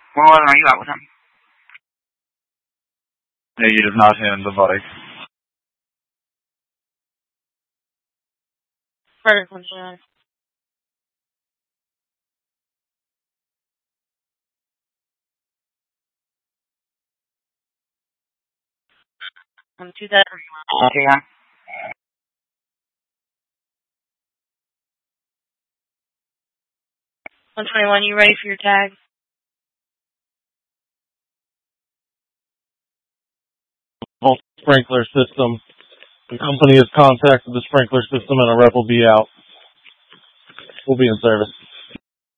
What welding are you at with him? Negative, not him, the bike. Perfect, 129. On 2000. Okay, yeah. 121, you ready for your tag? Sprinkler system. The company has contacted the sprinkler system and a rep will be out. We'll be in service.